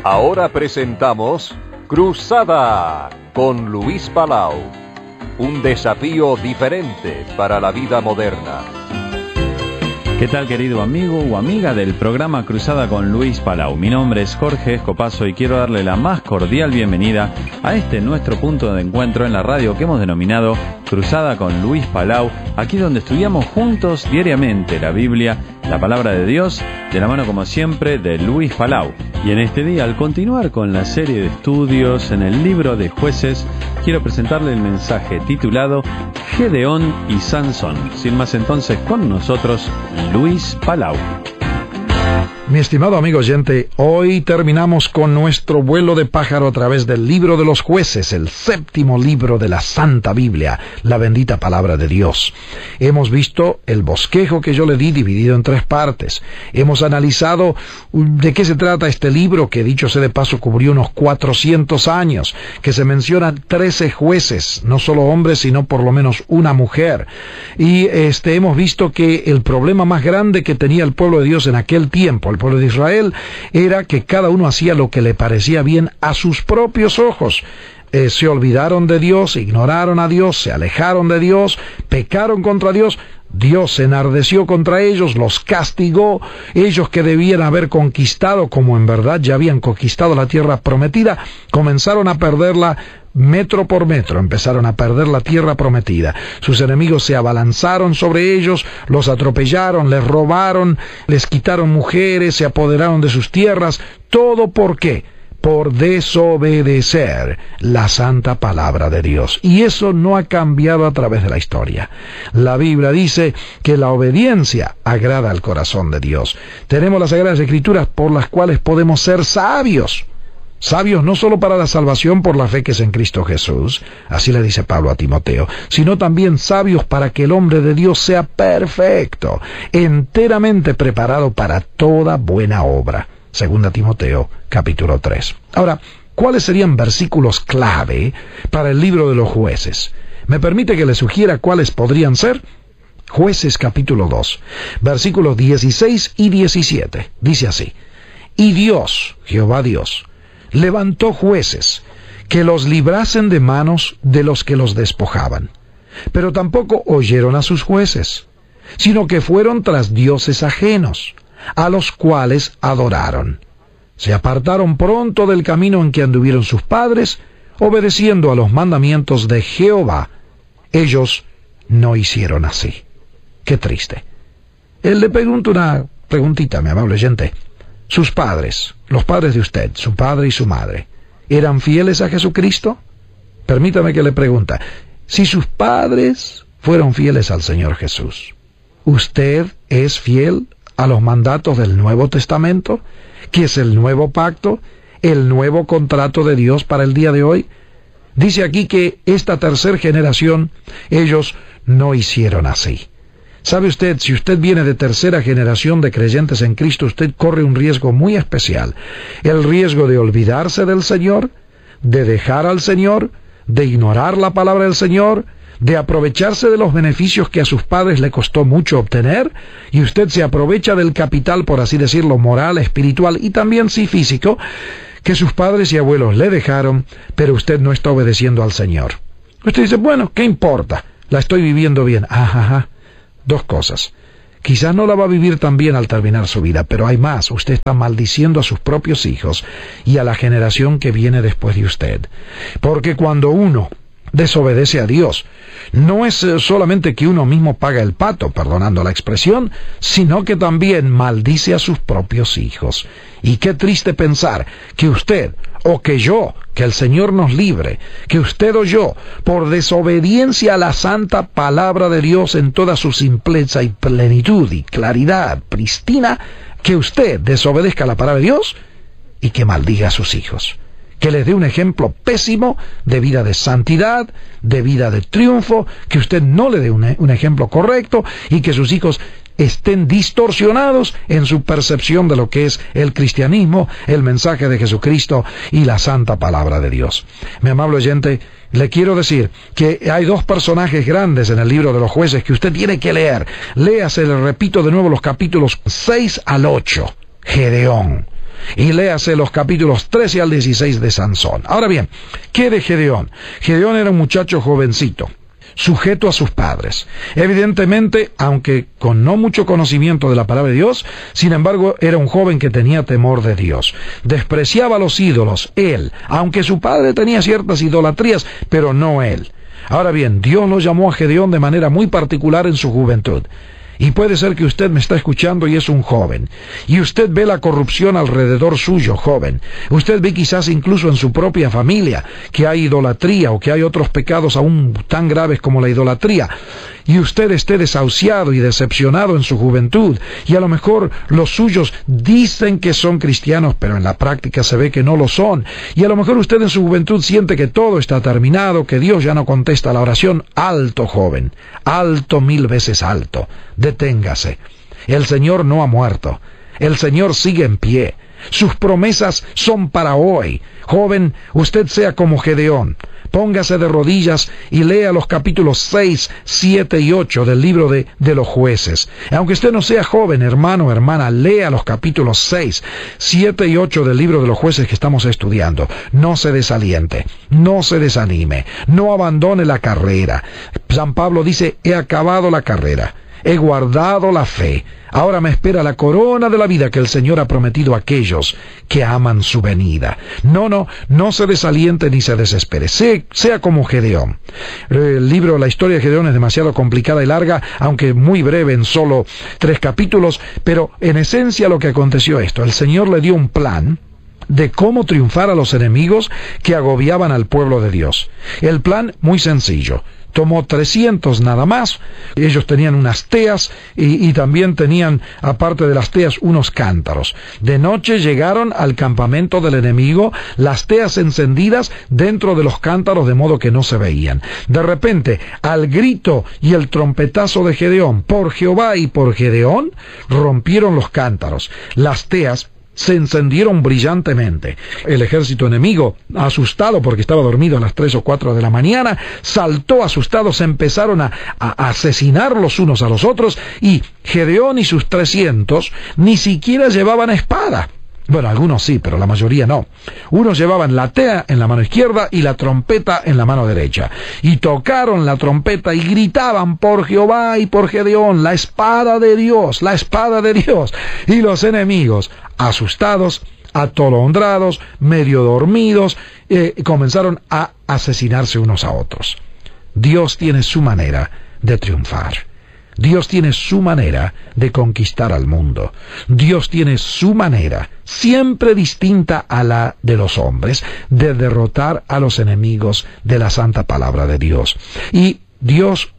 Ahora presentamos Cruzada con Luis Palau. Un desafío diferente para la vida moderna. ¿Qué tal, querido amigo o amiga del programa Cruzada con Luis Palau? Mi nombre es Jorge Escopazo y quiero darle la más cordial bienvenida a este nuestro punto de encuentro en la radio que hemos denominado Cruzada con Luis Palau, aquí donde estudiamos juntos diariamente la Biblia, la palabra de Dios, de la mano como siempre de Luis Palau. Y en este día, al continuar con la serie de estudios en el libro de Jueces, quiero presentarle el mensaje titulado Gedeón y Sansón. Sin más entonces, con nosotros, Luis Palau. Mi estimado amigo oyente, hoy terminamos con nuestro vuelo de pájaro a través del libro de los Jueces, el 7º libro de la Santa Biblia, la bendita palabra de Dios. Hemos visto el bosquejo que yo le di dividido en 3 partes. Hemos analizado de qué se trata este libro, que dicho sea de paso cubrió unos 400 años, que se mencionan 13 jueces, no solo hombres, sino por lo menos una mujer. Y hemos visto que el problema más grande que tenía el pueblo de Dios en aquel tiempo, el pueblo de Israel, era que cada uno hacía lo que le parecía bien a sus propios ojos. Se olvidaron de Dios, ignoraron a Dios, se alejaron de Dios, pecaron contra Dios. Dios se enardeció contra ellos, los castigó. Ellos que debían haber conquistado, como en verdad ya habían conquistado la tierra prometida, comenzaron a perderla metro por metro, empezaron a perder la tierra prometida. Sus enemigos se abalanzaron sobre ellos, los atropellaron, les robaron, les quitaron mujeres, se apoderaron de sus tierras. ¿Todo por qué? Por desobedecer la santa palabra de Dios. Y eso no ha cambiado a través de la historia. La Biblia dice que la obediencia agrada al corazón de Dios. Tenemos las Sagradas Escrituras por las cuales podemos ser sabios. Sabios no solo para la salvación por la fe que es en Cristo Jesús, así le dice Pablo a Timoteo, sino también sabios para que el hombre de Dios sea perfecto, enteramente preparado para toda buena obra. 2 Timoteo, capítulo 3. Ahora, ¿cuáles serían versículos clave para el libro de los Jueces? ¿Me permite que le sugiera cuáles podrían ser? Jueces, capítulo 2, versículos 16 y 17. Dice así: Y Dios, Jehová Dios, levantó jueces que los librasen de manos de los que los despojaban. Pero tampoco oyeron a sus jueces, sino que fueron tras dioses ajenos, a los cuales adoraron. Se apartaron pronto del camino en que anduvieron sus padres, obedeciendo a los mandamientos de Jehová. Ellos no hicieron así. Qué triste. Él le pregunta una preguntita, mi amable oyente. Sus padres, los padres de usted, su padre y su madre, ¿eran fieles a Jesucristo? Permítame que le pregunte, si sus padres fueron fieles al Señor Jesús, ¿usted es fiel a los mandatos del Nuevo Testamento, que es el nuevo pacto, el nuevo contrato de Dios para el día de hoy? Dice aquí que esta tercera generación, ellos no hicieron así. ¿Sabe usted, si usted viene de tercera generación de creyentes en Cristo, usted corre un riesgo muy especial? El riesgo de olvidarse del Señor, de dejar al Señor, de ignorar la palabra del Señor, de aprovecharse de los beneficios que a sus padres le costó mucho obtener, y usted se aprovecha del capital, por así decirlo, moral, espiritual y también sí físico, que sus padres y abuelos le dejaron, pero usted no está obedeciendo al Señor. Usted dice, bueno, ¿qué importa? La estoy viviendo bien. Ajá. 2 cosas. Quizás no la va a vivir tan bien al terminar su vida, pero hay más. Usted está maldiciendo a sus propios hijos y a la generación que viene después de usted. Porque cuando uno desobedece a Dios, no es solamente que uno mismo paga el pato, perdonando la expresión, sino que también maldice a sus propios hijos. Y qué triste pensar que usted, o que yo, que el Señor nos libre, que usted o yo, por desobediencia a la santa palabra de Dios en toda su simpleza y plenitud y claridad pristina, que usted desobedezca a la palabra de Dios y que maldiga a sus hijos. Que les dé un ejemplo pésimo de vida de santidad, de vida de triunfo, que usted no le dé un ejemplo correcto y que sus hijos estén distorsionados en su percepción de lo que es el cristianismo, el mensaje de Jesucristo y la santa palabra de Dios. Mi amable oyente, le quiero decir que hay 2 personajes grandes en el libro de los Jueces que usted tiene que leer. Léase, le repito de nuevo, los capítulos 6 al 8. Gedeón. y léase los capítulos 13 al 16 de Sansón. Ahora bien, ¿qué de Gedeón? Gedeón era un muchacho jovencito, sujeto a sus padres. Evidentemente, aunque con no mucho conocimiento de la palabra de Dios, sin embargo, era un joven que tenía temor de Dios. Despreciaba los ídolos, él, aunque su padre tenía ciertas idolatrías, pero no él. Ahora bien, Dios lo llamó a Gedeón de manera muy particular en su juventud. Y puede ser que usted me está escuchando y es un joven, y usted ve la corrupción alrededor suyo, joven. Usted ve quizás incluso en su propia familia que hay idolatría o que hay otros pecados aún tan graves como la idolatría. Y usted esté desahuciado y decepcionado en su juventud, y a lo mejor los suyos dicen que son cristianos, pero en la práctica se ve que no lo son. Y a lo mejor usted en su juventud siente que todo está terminado, que Dios ya no contesta la oración. Alto, joven, alto, 1000 veces alto. Deténgase. El Señor no ha muerto. El Señor sigue en pie. Sus promesas son para hoy. Joven, usted sea como Gedeón. Póngase de rodillas y lea los capítulos 6, 7 y 8 del libro de los jueces. Aunque usted no sea joven, hermano o hermana, lea los capítulos 6, 7 y 8 del libro de los jueces que estamos estudiando. No se desaliente, no se desanime, no abandone la carrera. San Pablo dice, he acabado la carrera. He guardado la fe. Ahora me espera la corona de la vida que el Señor ha prometido a aquellos que aman su venida. No se desaliente ni se desespere. Sea como Gedeón. La historia de Gedeón es demasiado complicada y larga, aunque muy breve en solo 3 capítulos, pero en esencia lo que aconteció esto. El Señor le dio un plan de cómo triunfar a los enemigos que agobiaban al pueblo de Dios. El plan muy sencillo. Tomó 300 nada más. Ellos tenían unas teas y también tenían, aparte de las teas, unos cántaros. De noche llegaron al campamento del enemigo, las teas encendidas dentro de los cántaros de modo que no se veían. De repente, al grito y el trompetazo de Gedeón, por Jehová y por Gedeón, rompieron los cántaros. Las teas se encendieron brillantemente. El ejército enemigo, asustado porque estaba dormido a las 3 o 4 de la mañana, saltó asustados, empezaron a asesinar los unos a los otros, y Gedeón y sus 300 ni siquiera llevaban espada. Bueno, algunos sí, pero la mayoría no. Unos llevaban la tea en la mano izquierda y la trompeta en la mano derecha. Y tocaron la trompeta y gritaban por Jehová y por Gedeón, la espada de Dios, la espada de Dios. Y los enemigos, asustados, atolondrados, medio dormidos, comenzaron a asesinarse unos a otros. Dios tiene su manera de triunfar. Dios tiene su manera de conquistar al mundo. Dios tiene su manera, siempre distinta a la de los hombres, de derrotar a los enemigos de la santa palabra de Dios. Y Dios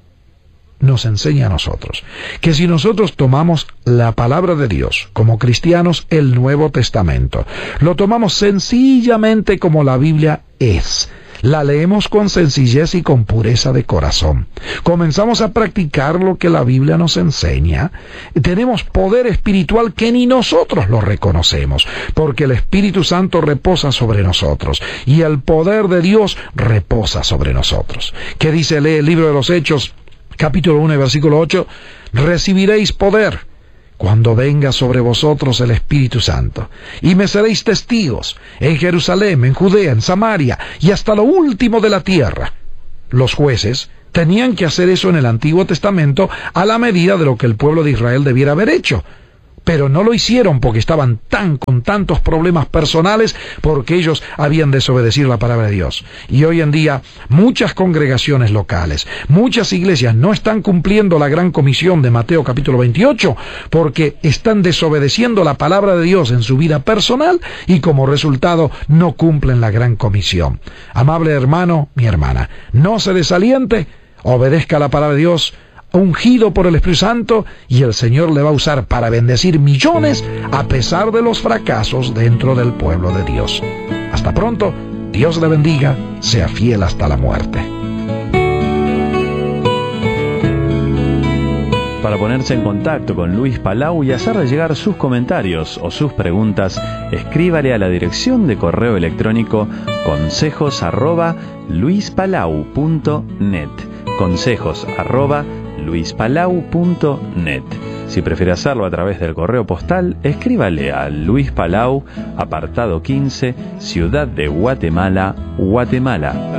nos enseña a nosotros que si nosotros tomamos la palabra de Dios como cristianos, el Nuevo Testamento, lo tomamos sencillamente como la Biblia es, la leemos con sencillez y con pureza de corazón, comenzamos a practicar lo que la Biblia nos enseña, tenemos poder espiritual que ni nosotros lo reconocemos, porque el Espíritu Santo reposa sobre nosotros y el poder de Dios reposa sobre nosotros. ¿Qué dice? Lee el libro de los Hechos, capítulo 1, versículo 8, recibiréis poder cuando venga sobre vosotros el Espíritu Santo, y me seréis testigos en Jerusalén, en Judea, en Samaria, y hasta lo último de la tierra. Los jueces tenían que hacer eso en el Antiguo Testamento a la medida de lo que el pueblo de Israel debiera haber hecho. Pero no lo hicieron porque estaban con tantos problemas personales, porque ellos habían desobedecido la palabra de Dios. Y hoy en día muchas congregaciones locales, muchas iglesias no están cumpliendo la gran comisión de Mateo capítulo 28 porque están desobedeciendo la palabra de Dios en su vida personal y como resultado no cumplen la gran comisión. Amable hermano, mi hermana, no se desaliente, obedezca la palabra de Dios, ungido por el Espíritu Santo, y el Señor le va a usar para bendecir millones a pesar de los fracasos dentro del pueblo de Dios. Hasta pronto, Dios le bendiga, sea fiel hasta la muerte. Para ponerse en contacto con Luis Palau y hacerle llegar sus comentarios o sus preguntas, escríbale a la dirección de correo electrónico consejos@luispalau.net. consejos@luispalau.net. Si prefiere hacerlo a través del correo postal, escríbale a Luis Palau, apartado 15, Ciudad de Guatemala, Guatemala.